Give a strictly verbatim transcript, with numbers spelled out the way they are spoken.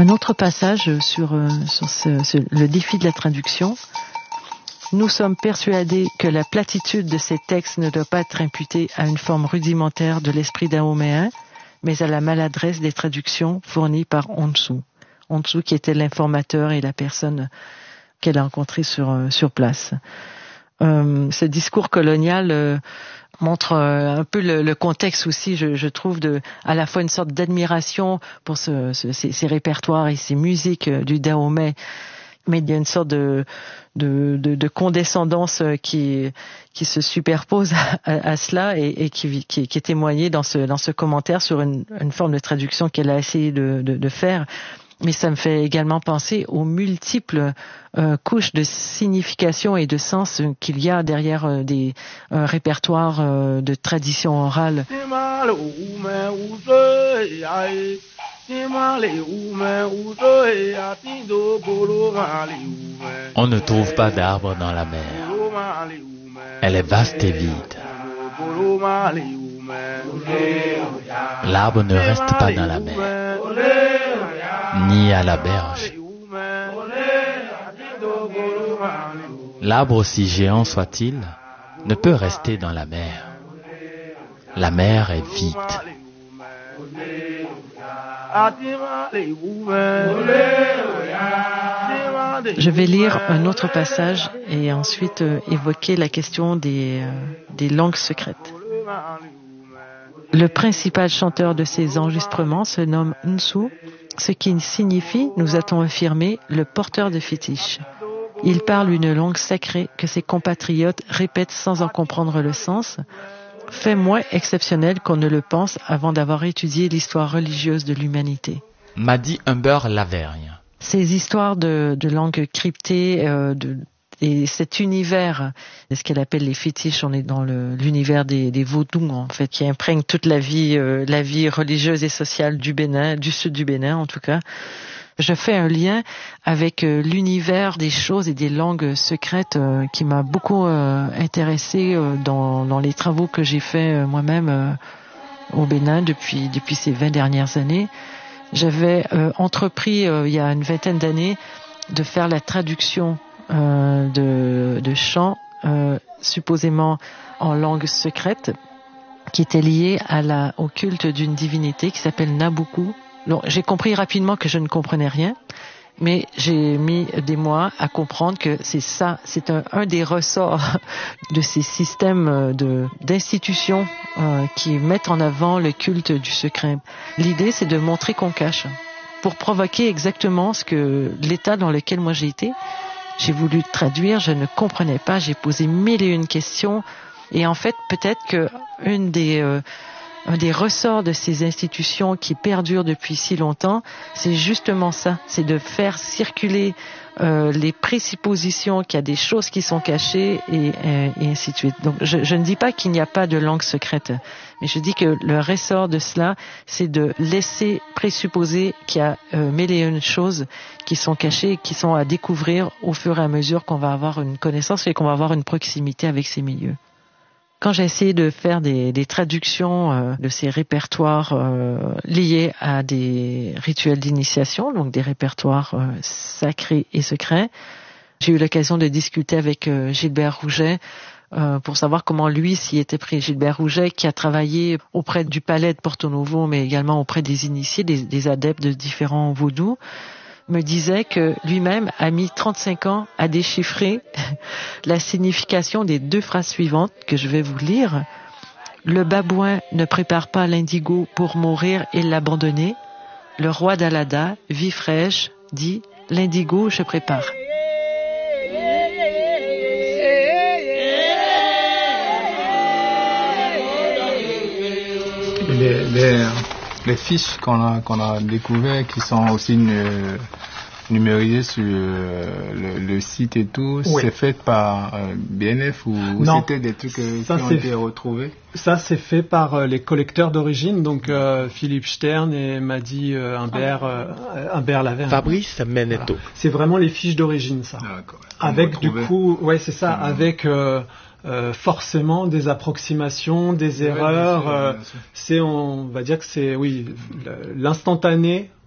Un autre passage sur, euh, sur ce, ce, le défi de la traduction. Nous sommes persuadés que la platitude de ces textes ne doit pas être imputée à une forme rudimentaire de l'esprit dahoméen, mais à la maladresse des traductions fournies par Honshu. Honshu qui était l'informateur et la personne qu'elle a rencontrée sur, euh, sur place. Euh, ce discours colonial euh, montre euh, un peu le, le contexte aussi, je, je trouve, de, à la fois une sorte d'admiration pour ce, ce, ces, ces répertoires et ces musiques euh, du Dahomey, mais il y a une sorte de, de, de, de condescendance qui, qui se superpose à, à, à cela et, et qui, qui, qui est témoignée dans ce, dans ce commentaire sur une, une forme de traduction qu'elle a essayé de, de, de faire. Mais ça me fait également penser aux multiples euh, couches de signification et de sens qu'il y a derrière euh, des euh, répertoires euh, de tradition orale. On ne trouve pas d'arbre dans la mer. Elle est vaste et vide. L'arbre ne reste pas dans la mer, ni à la berge. L'arbre, aussi géant soit-il, ne peut rester dans la mer. La mer est vide. Je vais lire un autre passage et ensuite euh, évoquer la question des, euh, des langues secrètes. Le principal chanteur de ces enregistrements se nomme Honshu, ce qui signifie, nous a-t-on affirmé, le porteur de fétiches. Il parle une langue sacrée que ses compatriotes répètent sans en comprendre le sens, fait moins exceptionnel qu'on ne le pense avant d'avoir étudié l'histoire religieuse de l'humanité. M'a dit Humber Lavergne. Ces histoires de, de langues cryptées, euh, de, et cet univers, ce qu'elle appelle les fétiches, on est dans le, l'univers des, des vaudous, en fait, qui imprègne toute la vie, euh, la vie religieuse et sociale du Bénin, du sud du Bénin en tout cas. Je fais un lien avec euh, l'univers des choses et des langues secrètes euh, qui m'a beaucoup euh, intéressée euh, dans, dans les travaux que j'ai faits euh, moi-même euh, au Bénin depuis, depuis ces vingt dernières années. J'avais euh, entrepris euh, il y a une vingtaine d'années de faire la traduction euh, de, de chants euh, supposément en langue secrète qui étaient liés à la, au culte d'une divinité qui s'appelle Nabucco. Donc, j'ai compris rapidement que je ne comprenais rien, mais j'ai mis des mois à comprendre que c'est ça, c'est un, un des ressorts de ces systèmes de, d'institutions euh, qui mettent en avant le culte du secret. L'idée, c'est de montrer qu'on cache, pour provoquer exactement ce que l'état dans lequel moi j'ai été. J'ai voulu traduire, je ne comprenais pas, j'ai posé mille et une questions, et en fait, peut-être que une des... Euh, Un des ressorts de ces institutions qui perdurent depuis si longtemps, c'est justement ça, c'est de faire circuler euh, les présuppositions qu'il y a des choses qui sont cachées et, et, et ainsi de suite. Donc je, je ne dis pas qu'il n'y a pas de langue secrète, mais je dis que le ressort de cela, c'est de laisser présupposer qu'il y a euh, mille et une choses qui sont cachées et qui sont à découvrir au fur et à mesure qu'on va avoir une connaissance et qu'on va avoir une proximité avec ces milieux. Quand j'ai essayé de faire des, des traductions euh, de ces répertoires euh, liés à des rituels d'initiation, donc des répertoires euh, sacrés et secrets, j'ai eu l'occasion de discuter avec euh, Gilbert Rouget euh, pour savoir comment lui s'y était pris. Gilbert Rouget qui a travaillé auprès du palais de Porto Novo, mais également auprès des initiés, des, des adeptes de différents vaudous, me disait que lui-même a mis trente-cinq ans à déchiffrer la signification des deux phrases suivantes que je vais vous lire. Le babouin ne prépare pas l'indigo pour mourir et l'abandonner. Le roi d'Alada, vie fraîche, dit l'indigo je prépare. Les, les, les fiches qu'on a, qu'on a découvertes, qui sont aussi euh, numérisées sur euh, le, le site et tout, oui. C'est fait par euh, B N F ou, ou c'était des trucs euh, ça, qui ont été fait, retrouvés? Ça, c'est fait par euh, les collecteurs d'origine, donc euh, Philippe Stern et Madi euh, Humbert, euh, Humbert Lavergne. Fabrice Menetto. Voilà. C'est vraiment les fiches d'origine, ça. Ah, avec du coup, ouais, c'est ça, mmh. avec... Euh, Euh, forcément des approximations, des erreurs. Euh, c'est, on va dire que c'est, oui, l'instantané